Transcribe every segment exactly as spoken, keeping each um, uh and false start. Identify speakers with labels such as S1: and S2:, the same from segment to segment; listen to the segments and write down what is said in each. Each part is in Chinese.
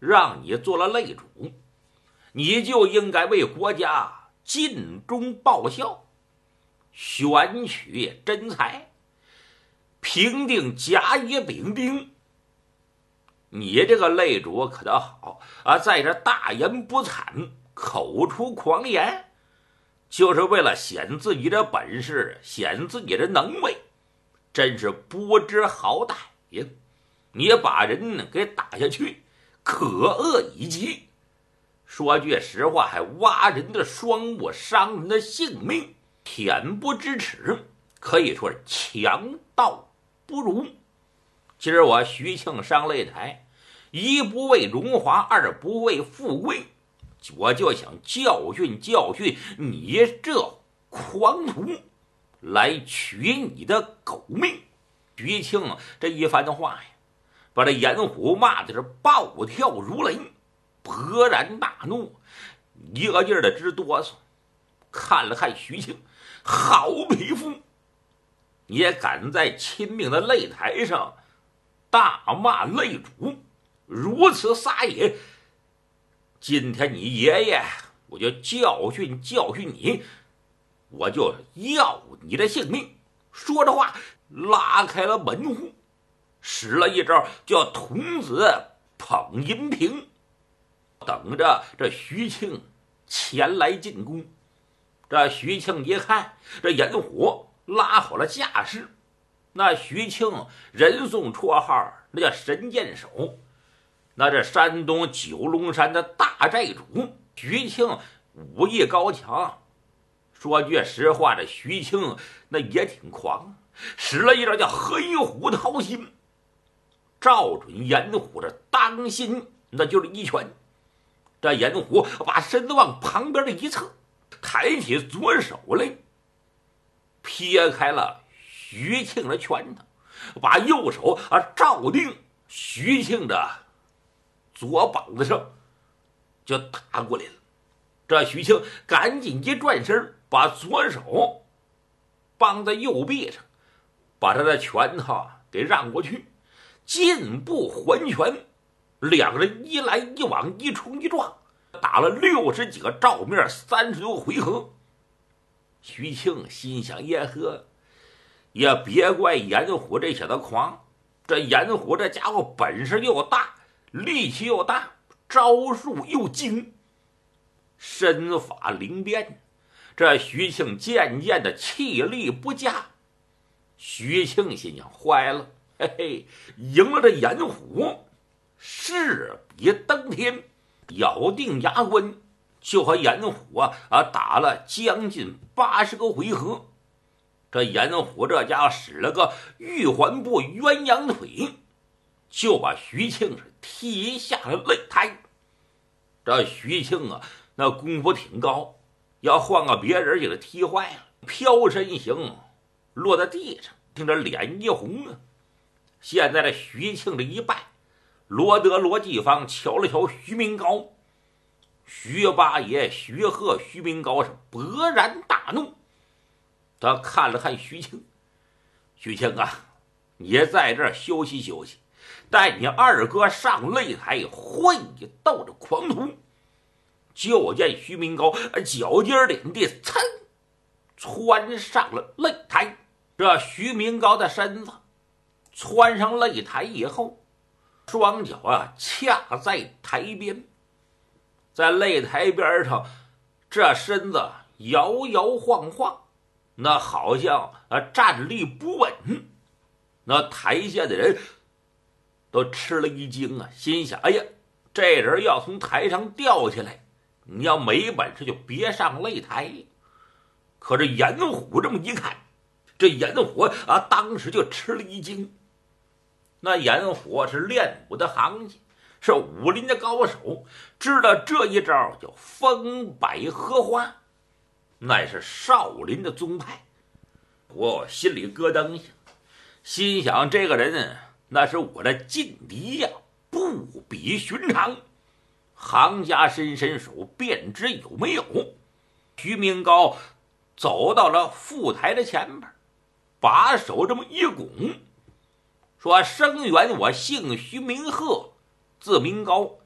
S1: 让你做了擂主，你就应该为国家尽忠报效，选取真才，平定甲乙丙丁。你这个擂主可倒好啊，在这大言不惭，口出狂言，就是为了显自己的本事，显自己的能为，真是不知好歹呀！你把人给打下去，可恶已极。说句实话，还挖人的双目，伤人的性命，恬不知耻，可以说是强盗不如。今儿我徐庆上擂台，一不为荣华，二不为富贵，我就想教训教训你这狂徒，来取你的狗命。徐庆这一番的话呀，把这严虎骂的是暴跳如雷，勃然大怒，一个劲儿的直哆嗦。看了看徐庆，好匹夫，你也敢在亲命的擂台上大骂擂主，如此撒野！今天你爷爷我就教训教训你，我就要你的性命！说着话，拉开了门户，使了一招叫童子捧银瓶，等着这徐庆前来进攻。这徐庆一看，这严虎拉好了架势。那徐庆人送绰号，那叫神箭手，那这山东九龙山的大寨主。徐庆武艺高强，说句实话，这徐庆那也挺狂，使了一招叫黑虎掏心，照准严虎这当心，那就是一拳。这严虎把身子往旁边的一侧，抬起左手来，撇开了徐庆的拳头，把右手啊照定徐庆的左膀子上，就打过来了。这徐庆赶紧一转身，把左手绑在右臂上，把他的拳头给让过去，进步还拳，两人一来一往，一冲一撞，打了六十几个照面，三十多个回合。徐庆心想：耶呵，也别怪严虎这小子狂，这严虎这家伙本事又大，力气又大，招数又精，身法灵便。这徐庆渐渐的气力不佳。徐庆心想：坏了，嘿嘿，赢了这严虎，势比登天。咬定牙关，就和严虎啊啊打了将近八十个回合。这严虎这家伙使了个玉环步鸳鸯腿，就把徐庆是踢下了擂台。这徐庆啊，那功夫挺高，要换个别人给他踢坏了，飘身形落在地上，听着脸一红啊。现在这徐庆这一败，罗德罗继芳瞧了瞧徐明高，徐八爷、徐贺、徐明高是勃然大怒。他看了看徐庆，徐庆啊，你在这儿休息休息，带你二哥上擂台会斗着狂徒。就见徐明高脚尖点地，噌，窜上了擂台。这徐明高的身子窜上擂台以后，双脚啊掐在台边，在擂台边上，这身子摇摇晃晃，那好像啊站立不稳。那台下的人都吃了一惊啊，心想：哎呀，这人要从台上掉下来，你要没本事就别上擂台。可是严虎这么一看，这严虎啊当时就吃了一惊。那严虎是练武的行家，是武林的高手，知道这一招叫风摆荷花，乃是少林的宗派。我心里咯噔一下，心想这个人那是我的劲敌呀，不比寻常。行家伸伸手，便知有没有。徐明高走到了副台的前边，把手这么一拱，说：生原我姓徐，名鹤，字明高，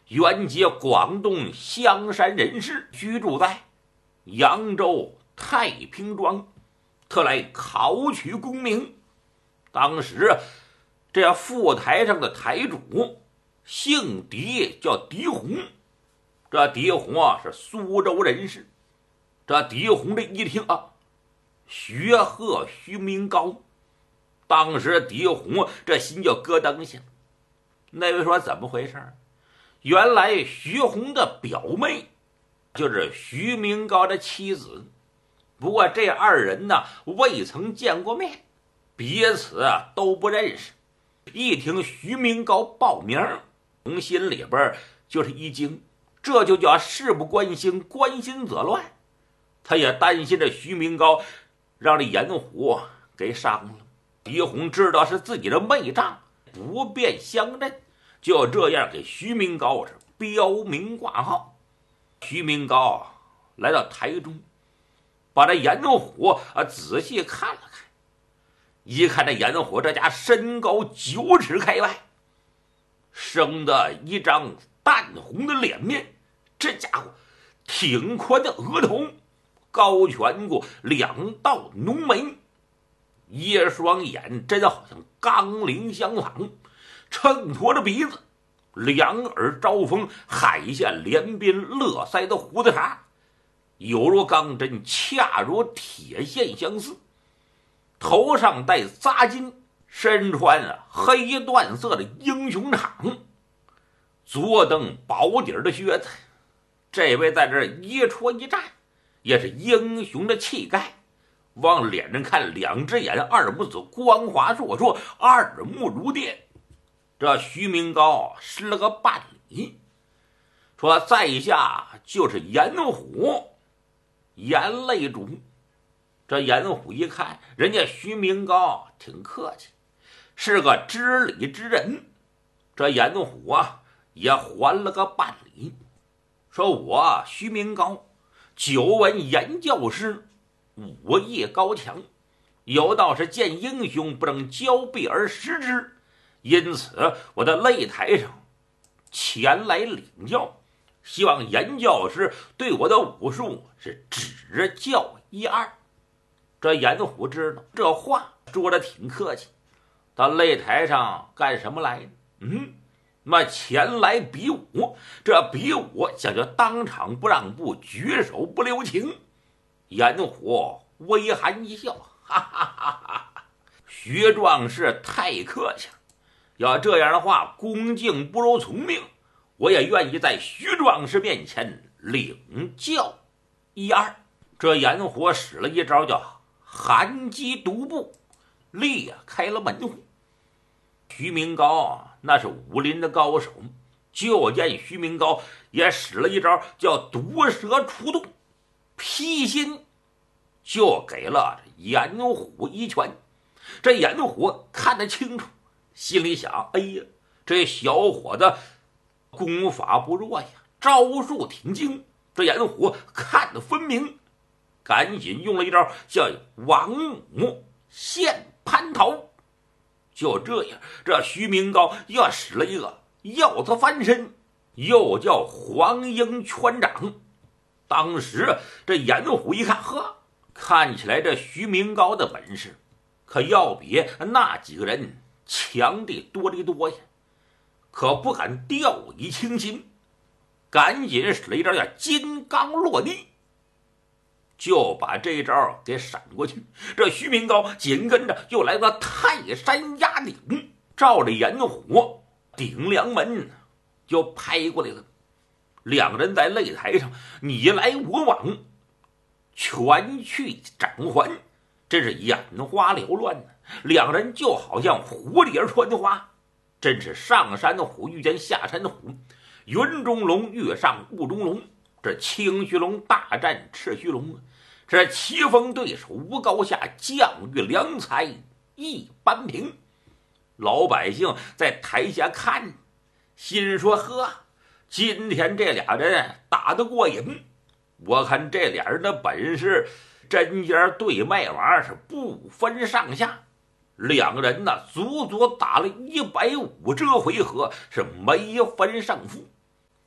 S1: 原籍广东香山人士，居住在扬州太平庄，特来考取功名。当时这副台上的台主姓狄，叫狄洪。这狄洪啊是苏州人士。这狄洪这一听啊，学贺徐明高，当时狄洪这心就咯噔下。那位说怎么回事？原来徐洪的表妹就是徐明高的妻子，不过这二人呢未曾见过面，彼此都不认识。一听徐明高报名，从心里边就是一惊，这就叫事不关心，关心则乱。他也担心着徐明高让这严虎给伤了。狄洪知道是自己的妹丈，不便相认，就这样给徐明高是标明挂号。徐明高来到台中，把这严虎啊仔细看了看，一看这严虎这家身高九尺开外，生的一张淡红的脸面，这家伙挺宽的额头，高颧骨，两道浓眉，一双眼真好像钢铃相仿，衬托着鼻子，两耳招风，海线连鬓，乐腮的胡子茬有如钢针，恰如铁线相似。头上戴扎巾，身穿黑缎色的英雄氅，左蹬薄底的靴子。这位在这一戳一站，也是英雄的气概。往脸上看，两只眼，二目子光滑烁烁，二目如电。这徐明高施了个半礼，说在下就是严虎，严擂主。这严虎一看人家徐明高挺客气，是个知礼之人，这严虎啊也还了个半礼，说我徐明高久闻严教师武艺高强，有道是见英雄不能交臂而食之，因此我在擂台上前来领教，希望严教师对我的武术是指教一二。这严虎知道这话说的挺客气，到擂台上干什么来？嗯，那前来比武，这比武讲究当场不让步，举手不留情。严虎微含一笑，哈哈哈哈！徐壮士太客气了，要这样的话，恭敬不如从命，我也愿意在徐壮士面前领教一二。这严虎使了一招叫寒鸡独步，裂开了门户。徐明高那是武林的高手，就见徐明高也使了一招叫毒蛇出洞，劈心就给了严虎一拳。这严虎看得清楚，心里想，哎呀，这小伙子功法不弱呀，招数挺精。这严虎看得分明，赶紧用了一招叫王母现蟠桃。就这样，这徐明高又使了一个鹞子翻身，又叫黄鹰拳掌。当时这严虎一看，呵，看起来这徐明高的本事可要比那几个人强的多得多呀，可不敢掉以轻心，赶紧使了一招叫金刚落地，就把这一招给闪过去。这徐明高紧跟着又来到泰山压顶，照着严虎顶梁门就拍过来了。两人在擂台上你来我往，拳去掌还，真是眼花缭乱呢。两人就好像蝴蝶穿花，真是上山的虎遇见下山的虎，云中龙遇上雾中龙，这青须龙大战赤须龙，这棋逢对手无高下，将遇良才一般平。老百姓在台下看，心说，呵，今天这俩人打得过瘾，我看这俩人的本事针尖对麦芒，是不分上下。两人呢足足打了一百五十个回合，是没分胜负。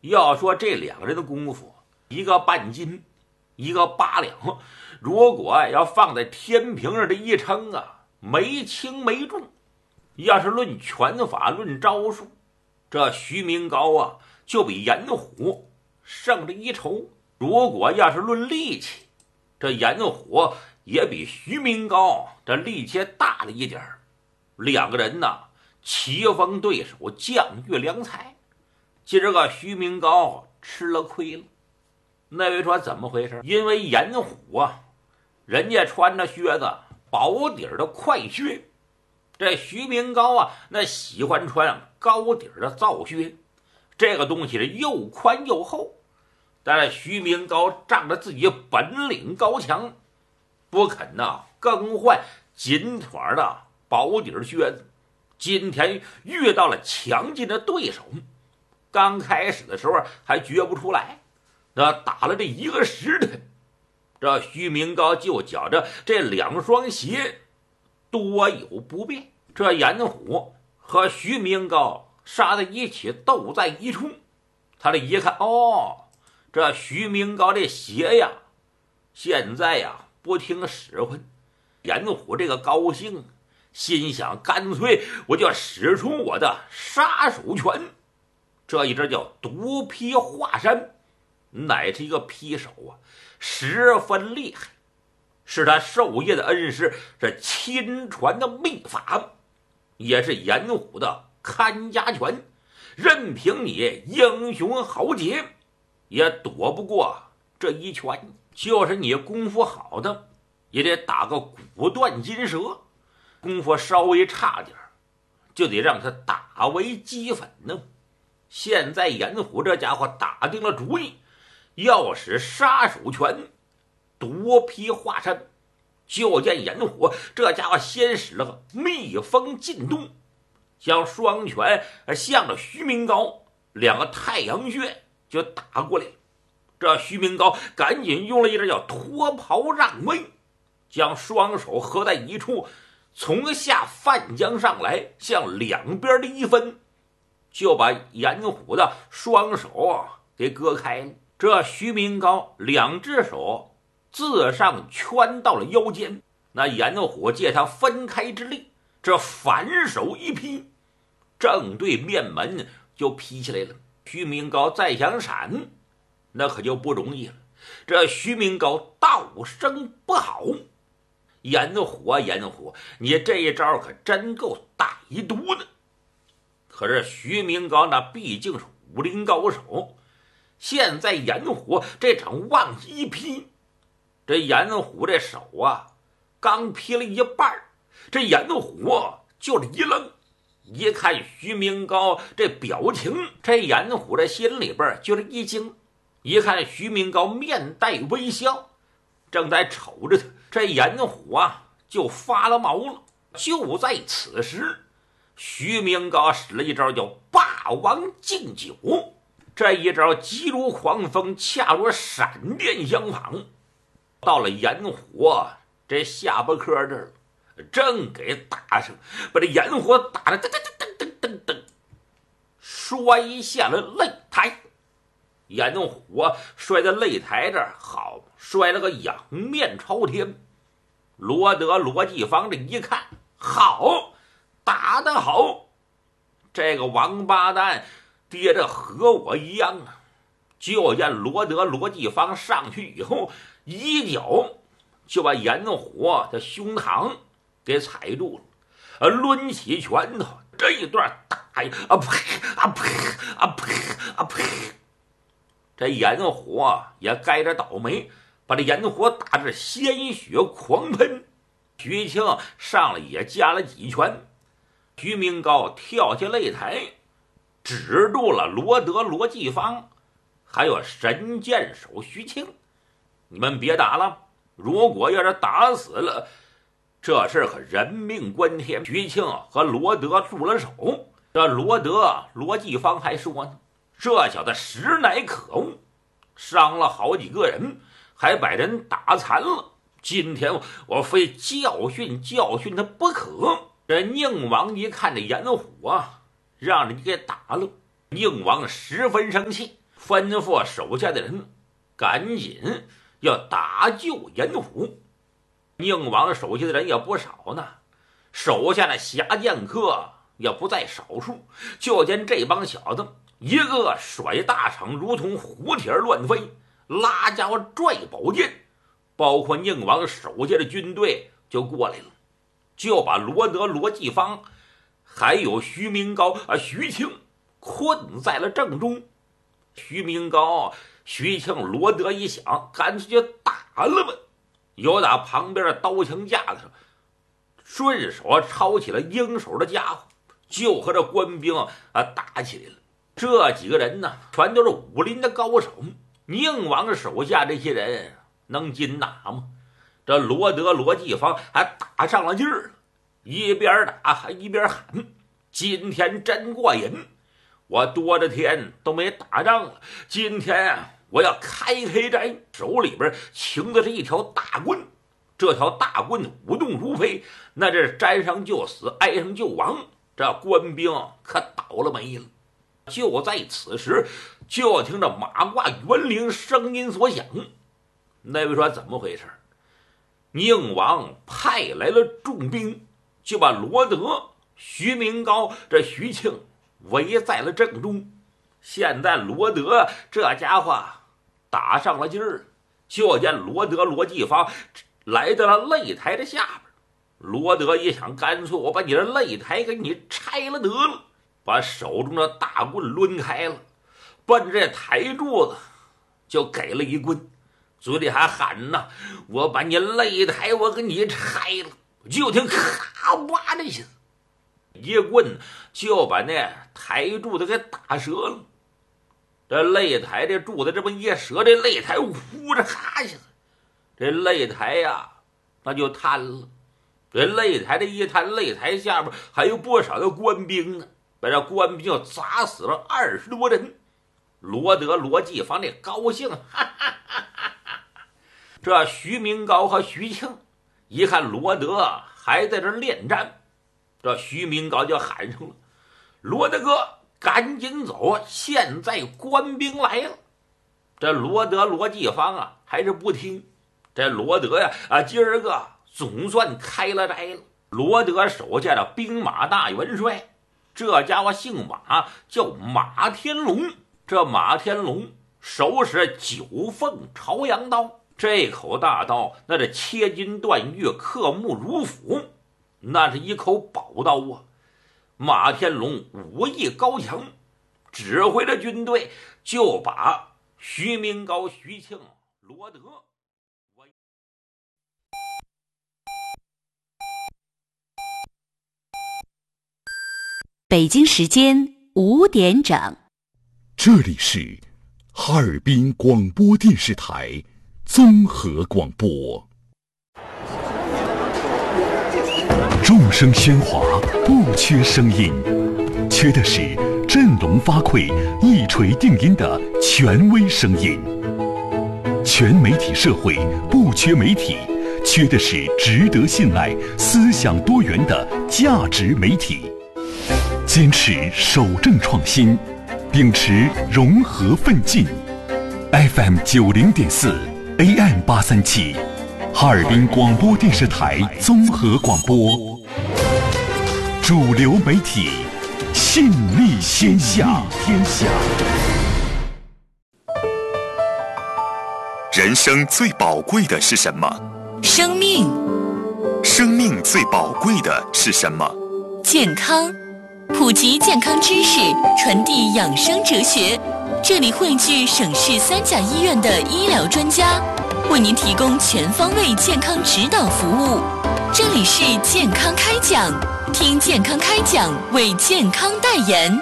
S1: 要说这两个人的功夫，一个半斤，一个八两，如果要放在天平上这一称啊，没轻没重。要是论拳法论招数，这徐明高啊就比严虎胜着一筹。如果要是论力气，这严虎也比徐明高这力气大了一点儿。两个人呢棋逢对手，将遇良才。今儿个徐明高吃了亏了。那位说怎么回事？因为严虎啊，人家穿着靴子薄底儿的快靴，这徐明高啊那喜欢穿高底儿的皂靴，这个东西是又宽又厚。但是徐明高仗着自己本领高强，不肯呐更换紧腿的薄底儿靴子。今天遇到了强劲的对手，刚开始的时候还觉不出来，那打了这一个时辰，这徐明高就觉着这两双鞋多有不便。这严虎和徐明高杀在一起，斗在一处，他这一看，哦，这徐明高这鞋呀现在呀不听使唤。严虎这个高兴，心想干脆我就使出我的杀手拳。这一招叫独劈华山，乃是一个劈手啊，十分厉害，是他授业的恩师，是亲传的秘法，也是严虎的看家拳。任凭你英雄豪杰，也躲不过这一拳。就是你功夫好的，也得打个骨断筋折；功夫稍微差点，就得让他打为齑粉呢。现在严虎这家伙打定了主意，要使杀手拳夺劈华山。就见严虎这家伙先使了个蜜蜂进洞，将双拳向着徐明高两个太阳穴就打过来。这徐明高赶紧用了一招叫脱袍让位，将双手合在一处，从下翻将上来，向两边的一分，就把严虎的双手给割开了。这徐明高两只手自上圈到了腰间，那严虎借他分开之力，这反手一劈，正对面门就劈起来了。徐明高再想闪，那可就不容易了。这徐明高道声不好，严虎啊严虎，你这一招可真够歹毒的。可是徐明高那毕竟是武林高手，现在严虎这场往一劈，这严虎这手啊刚劈了一半，这严虎就是一愣，一看徐明高这表情，这严虎这心里边就是一惊。一看徐明高面带微笑，正在瞅着他，这严虎啊就发了毛了。就在此时，徐明高使了一招叫霸王敬酒，这一招急如狂风，恰如闪电相仿，到了严虎这下巴颏这儿，正给打上，把这严虎打得噔噔噔噔噔噔摔下了擂台。严虎啊摔在擂台这儿，好摔了个仰面朝天。罗德罗继芳这一看，好，打得好，这个王八蛋爹这和我一样啊。就见罗德罗继芳上去以后，一脚就把严虎的胸膛给踩住了，呃，抡起拳头，这一段打呀，啊呸啊呸啊呸啊呸！这严虎啊也该着倒霉，把这严虎打得鲜血狂喷。徐庆上来也加了几拳，徐明高跳下擂台，止住了罗德罗继芳，还有神箭手徐庆，你们别打了，如果要是打死了，这事可人命关天。徐庆和罗德住了手，这罗德罗继芳还说呢，这小子实乃可恶，伤了好几个人，还把人打残了，今天我非教训教训他不可。这宁王一看这严虎啊让人给打了，宁王十分生气， 吩咐手下的人赶紧要打救严虎。宁王手下的人也不少呢，手下的侠剑客也不在少数。就见这帮小子一个甩大场如同虎帖乱飞，拉家伙拽宝剑，包括宁王手下的军队就过来了，就把罗德、罗继芳还有徐明高啊、徐庆困在了正中。徐明高、徐庆、罗德一想，干脆就打了吧。有打旁边的刀枪架子上顺手抄起了应手的家伙，就和这官兵啊打起来了。这几个人呢，全都是武林的高手。宁王手下这些人能禁打吗？这罗德、罗继芳还打上了劲儿了，一边打还一边喊：今天真过瘾，我多少天都没打仗了，今天我要开开斋。手里边擎的是一条大棍，这条大棍舞动如飞，那这沾上就死，挨上就亡，这官兵可倒了霉了。就在此时，就听着马褂元铃声音所响。那位说怎么回事？宁王派来了重兵，就把罗德、徐明高、这徐庆围在了正中。现在罗德这家伙打上了劲儿，就见罗德、罗继芳来到了擂台的下边。罗德一想，干脆我把你的擂台给你拆了得了，把手中的大棍抡开了，奔这台柱子就给了一棍，嘴里还喊呢：我把你擂台我给你拆了。就听咔吧的一下，一棍就把那台柱子给打折了。这擂台这柱子这么一折，这擂台呼着哈一下，这擂台呀、啊、那就瘫了。这擂台这一瘫，擂台下边还有不少的官兵呢，把这官兵就砸死了二十多人。罗德、罗继芳这高兴，哈哈哈哈哈！这徐明高和徐庆一看罗德还在这恋战，这徐明高就喊上了：罗德哥，赶紧走，现在官兵来了。这罗德、罗继芳啊还是不听。这罗德呀啊，今儿个总算开了斋了。罗德手下的兵马大元帅，这家伙姓马，叫马天龙。这马天龙手使九凤朝阳刀，这口大刀那是切金断玉，刻木如斧，那是一口宝刀啊。马天龙武艺高强，指挥着军队就把徐明高、徐庆、罗德
S2: 北京时间五点整，
S3: 这里是哈尔滨广播电视台综合广播。众声喧哗，不缺声音，缺的是振聋发聩、一锤定音的权威声音。全媒体社会不缺媒体，缺的是值得信赖、思想多元的价值媒体。坚持守正创新，秉持融合奋进。F M 九零点四 A M 八三七，哈尔滨广播电视台综合广播，主流媒体，信力天下。天下。人生最宝贵的是什么？
S2: 生命。
S3: 生命最宝贵的是什么？
S2: 健康。普及健康知识，传递养生哲学。这里汇聚省市三甲医院的医疗专家，为您提供全方位健康指导服务。这里是健康开讲，听健康开讲，为健康代言。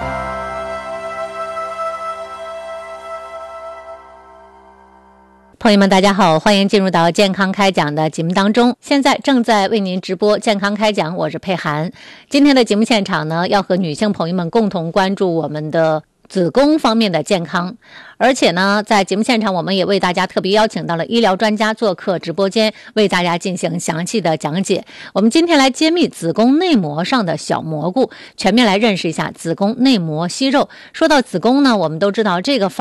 S2: 朋友们大家好，欢迎进入到健康开讲的节目当中。现在正在为您直播健康开讲，我是佩涵。今天的节目现场呢，要和女性朋友们共同关注我们的子宫方面的健康。而且呢，在节目现场我们也为大家特别邀请到了医疗专家做客直播间，为大家进行详细的讲解。我们今天来揭秘子宫内膜上的小蘑菇，全面来认识一下子宫内膜息肉。说到子宫呢，我们都知道这个